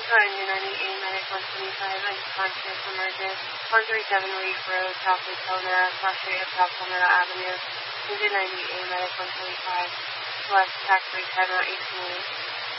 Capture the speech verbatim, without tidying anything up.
for engine ninety-A Medic one twenty-five, unconscious, emergent, one thirty-seven Reef Road, South Daytona, slash rate of South Palmetto Avenue, engine ninety-A Medic one twenty-five, select tax rate timeout eighteen weeks.